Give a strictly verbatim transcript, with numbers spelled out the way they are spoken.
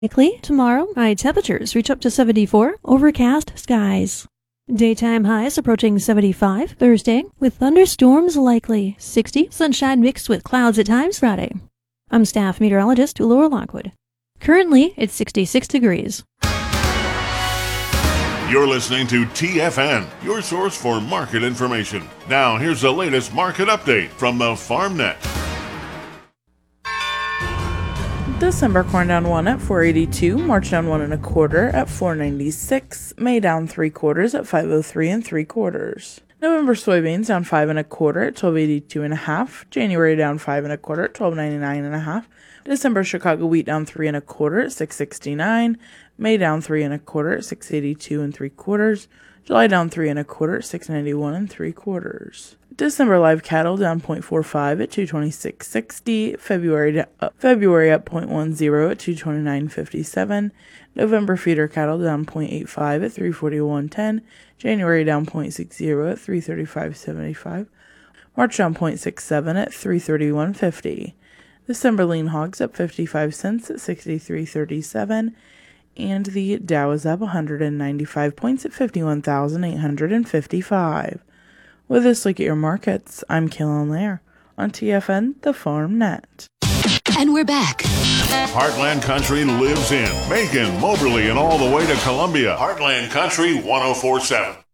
Likely tomorrow, high temperatures reach up to seventy-four, overcast skies. Daytime highs approaching seventy-five Thursday, with thunderstorms likely. sixty, sunshine mixed with clouds at times Friday. I'm staff meteorologist Laura Lockwood. Currently, it's sixty-six degrees. You're listening to T F N, your source for market information. Now, here's the latest market update from the FarmNet. December corn down one at four eighty-two, March down one and a quarter at four ninety-six, May down three quarters at five oh three and three quarters. November soybeans down five and a quarter at twelve eighty-two and a half, January down five and a quarter at twelve ninety-nine and a half, December Chicago wheat down three and a quarter at six sixty-nine, May down three and a quarter at six eighty-two and three quarters, July down three and a quarter at six ninety-one and three quarters. December live cattle down zero point four five at two twenty-six sixty, February uh, February up zero point one zero at two twenty-nine fifty-seven, November feeder cattle down zero point eight five at three forty-one ten, January down zero point six zero at three thirty-five seventy-five, March down zero point six seven at three thirty-one fifty. December lean hogs up fifty-five cents at sixty-three thirty-seven, and the Dow is up one hundred ninety-five points at fifty-one thousand eight hundred fifty-five. With this look at your markets, I'm Kaylin Lair on T F N, the Farm Net. And we're back. Heartland Country lives in Macon, Moberly, and all the way to Columbia. Heartland Country ten forty-seven.